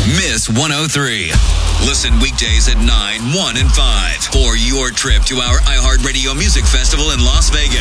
Miss 103. Listen weekdays at 9, 1, and 5 for your trip to our iHeartRadio Music Festival in Las Vegas.